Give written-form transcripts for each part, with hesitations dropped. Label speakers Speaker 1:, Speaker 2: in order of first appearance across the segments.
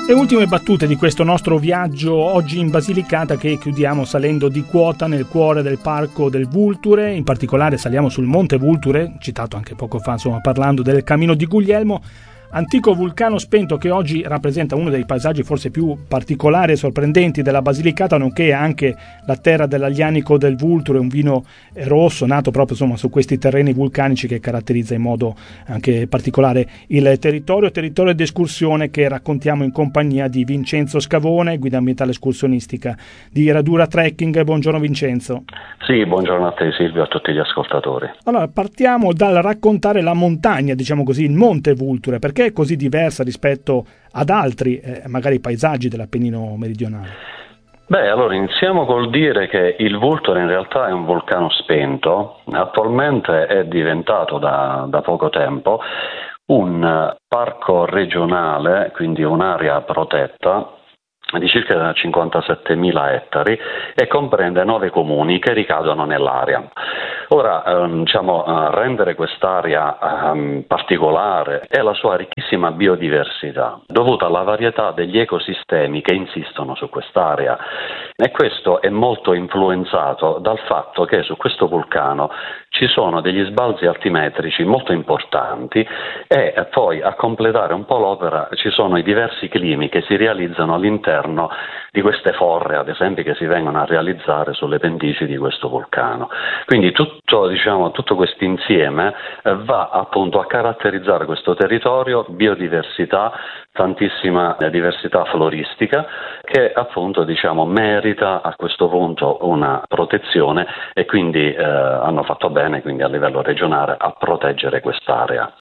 Speaker 1: E ultime battute di questo nostro viaggio oggi in Basilicata, che chiudiamo salendo di quota nel cuore del parco del Vulture. In particolare saliamo sul Monte Vulture, citato anche poco fa, insomma, parlando del Cammino di Guglielmo, antico vulcano spento che oggi rappresenta uno dei paesaggi forse più particolari e sorprendenti della Basilicata, nonché anche la terra dell'Aglianico del Vulture, un vino rosso nato proprio insomma su questi terreni vulcanici che caratterizza in modo anche particolare il territorio di escursione che raccontiamo in compagnia di Vincenzo Scavone, guida ambientale escursionistica di Radura Trekking. Buongiorno Vincenzo.
Speaker 2: Sì, buongiorno a te Silvio e a tutti gli ascoltatori.
Speaker 1: Allora, partiamo dal raccontare la montagna, diciamo così, il Monte Vulture, perché è così diversa rispetto ad altri magari paesaggi dell'Appennino meridionale?
Speaker 2: Beh, allora iniziamo col dire che il Vulture in realtà è un vulcano spento, attualmente è diventato da poco tempo un parco regionale, quindi un'area protetta di circa 57.000 ettari e comprende 9 comuni che ricadono nell'area. Ora, rendere quest'area particolare è la sua ricchissima biodiversità, dovuta alla varietà degli ecosistemi che insistono su quest'area, e questo è molto influenzato dal fatto che su questo vulcano ci sono degli sbalzi altimetrici molto importanti e poi a completare un po' l'opera ci sono i diversi climi che si realizzano all'interno di queste forre, ad esempio, che si vengono a realizzare sulle pendici di questo vulcano. Quindi tutto questo insieme va appunto a caratterizzare questo territorio, biodiversità, tantissima diversità floristica che appunto merita a questo punto una protezione e quindi hanno fatto bene quindi a livello regionale a proteggere quest'area.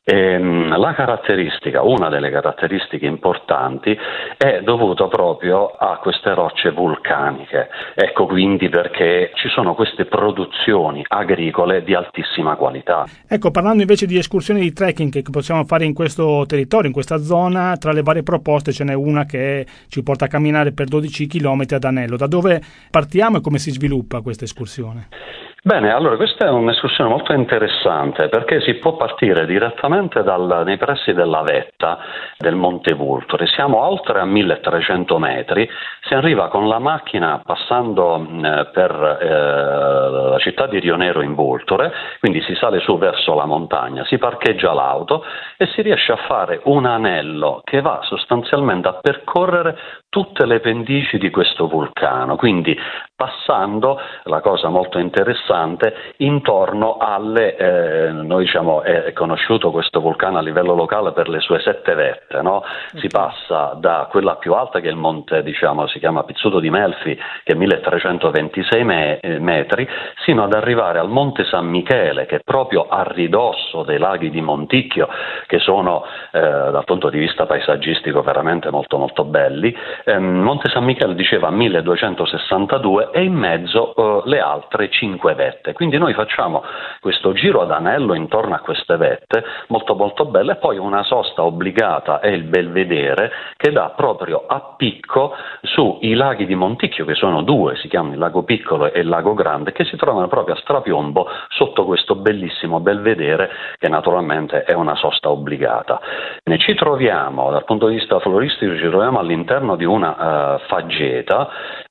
Speaker 2: Una delle caratteristiche importanti è dovuta proprio a queste rocce vulcaniche, ecco quindi perché ci sono queste produzioni agricole di altissima qualità.
Speaker 1: Ecco, parlando invece di escursioni di trekking che possiamo fare in questo territorio, in questa zona, tra le varie proposte ce n'è una che ci porta a camminare per 12 km ad Anello. Da dove partiamo e come si sviluppa questa escursione?
Speaker 2: Bene, allora questa è un'escursione molto interessante perché si può partire direttamente nei pressi della vetta del Monte Vulture. Siamo oltre a 1300 metri, si arriva con la macchina passando per la città di Rionero in Vulture, quindi si sale su verso la montagna, si parcheggia l'auto e si riesce a fare un anello che va sostanzialmente a percorrere tutte le pendici di questo vulcano, quindi passando, la cosa molto interessante, intorno alle, è conosciuto questo vulcano a livello locale per le sue 7 vette, no? Si passa da quella più alta che è il monte, si chiama Pizzuto di Melfi, che è 1326 metri, sino ad arrivare al monte San Michele, che è proprio a ridosso dei laghi di Monticchio, che sono dal punto di vista paesaggistico veramente molto molto belli. Monte San Michele diceva 1262 e in mezzo le altre 5 vette, quindi noi facciamo questo giro ad anello intorno a queste vette molto molto belle, e poi una sosta obbligata è il Belvedere che dà proprio a picco sui laghi di Monticchio, che sono 2, si chiamano il Lago Piccolo e il Lago Grande, che si trovano proprio a strapiombo sotto questo bellissimo Belvedere che naturalmente è una sosta obbligata. Ne ci troviamo dal punto di vista floristico, ci troviamo all'interno di una faggeta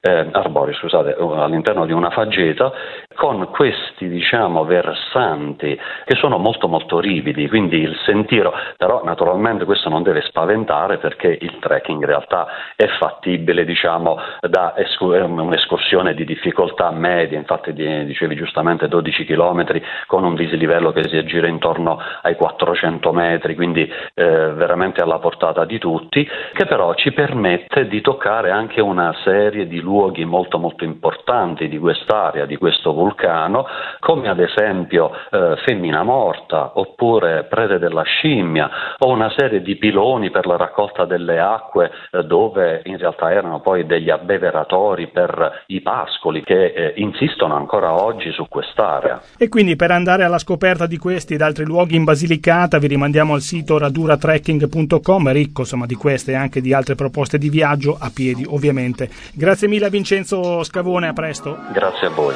Speaker 2: all'interno di una faggeta con questi versanti che sono molto molto rividi, quindi il sentiero, però naturalmente questo non deve spaventare perché il trekking in realtà è fattibile da un'escursione di difficoltà media, infatti dicevi giustamente 12 km con un dislivello che si aggira intorno ai 400 metri, quindi veramente alla portata di tutti, che però ci permette di toccare anche una serie di luoghi molto molto importanti di quest'area, di questo vulcano, come ad esempio Femmina Morta oppure Prede della Scimmia, o una serie di piloni per la raccolta delle acque dove in realtà erano poi degli abbeveratori per i pascoli che insistono ancora oggi su quest'area.
Speaker 1: E quindi per andare alla scoperta di questi ed altri luoghi in Basilicata vi rimandiamo al sito raduratrekking.com, ricco insomma di queste e anche di altre proposte di viaggio a piedi ovviamente. Grazie mille a Vincenzo Scavone, a presto.
Speaker 2: Grazie a voi.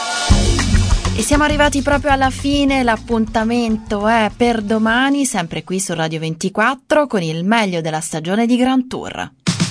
Speaker 3: E siamo arrivati proprio alla fine, l'appuntamento è per domani, sempre qui su Radio 24, con il meglio della stagione di Grand Tour.